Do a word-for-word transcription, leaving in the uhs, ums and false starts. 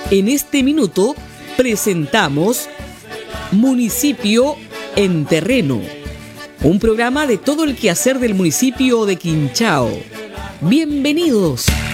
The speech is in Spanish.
En este minuto presentamos Municipio en Terreno, un programa de todo el quehacer del municipio de Quinchao. Bienvenidos.